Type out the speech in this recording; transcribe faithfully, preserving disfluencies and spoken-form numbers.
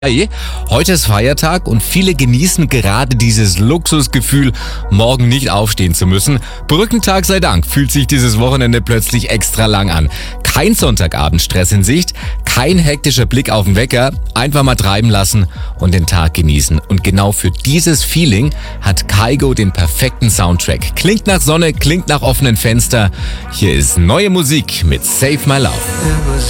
Hey, heute ist Feiertag und viele genießen gerade dieses Luxusgefühl, morgen nicht aufstehen zu müssen. Brückentag sei Dank fühlt sich dieses Wochenende plötzlich extra lang an. Kein Sonntagabendstress in Sicht, kein hektischer Blick auf den Wecker, einfach mal treiben lassen und den Tag genießen. Und genau für dieses Feeling hat Kygo den perfekten Soundtrack. Klingt nach Sonne, klingt nach offenen Fenster. Hier ist neue Musik mit Save My Love.